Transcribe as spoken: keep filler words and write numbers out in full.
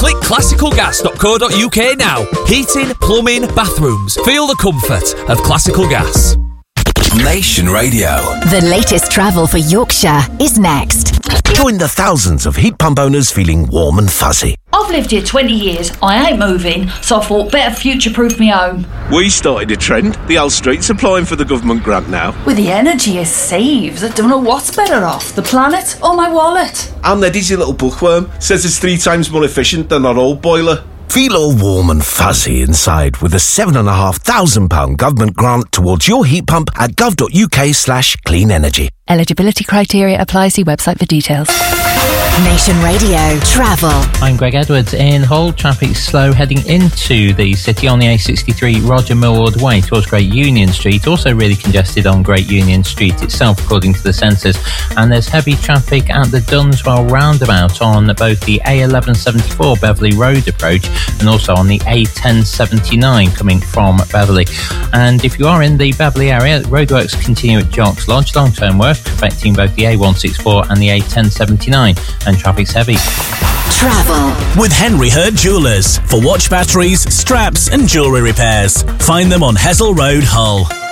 Click classical gas dot co dot uk now. Heating, plumbing, bathrooms. Feel the comfort of Classical Gas. Nation Radio. The latest travel for Yorkshire is next. Join the thousands of heat pump owners feeling warm and fuzzy. I've lived here twenty years, I ain't moving, so I thought better future-proof me home. We started a trend. The Hull Street's applying for the government grant now. With the energy it saves, I don't know what's better off, the planet or my wallet. And Neddy's your little bookworm. Says it's three times more efficient than our old boiler. Feel all warm and fuzzy inside with a seven and a half thousand pound government grant towards your heat pump at gov.uk slash clean energy. Eligibility criteria apply. See website for details. Nation Radio Travel. I'm Greg Edwards in Hull. Traffic slow heading into the city on the A sixty-three Roger Millward Way towards Great Union Street. Also really congested on Great Union Street itself, according to the sensors. And there's heavy traffic at the Dunswell roundabout on both the A eleven seventy-four Beverley Road approach and also on the A ten seventy-nine coming from Beverley. And if you are in the Beverley area, roadworks continue at Jocks Lodge. Long-term work affecting both the A one sixty-four and the A ten seventy-nine, and traffic's heavy. Travel with Henry Hurd Jewellers for watch batteries, straps and jewellery repairs. Find them on Hessel Road, Hull.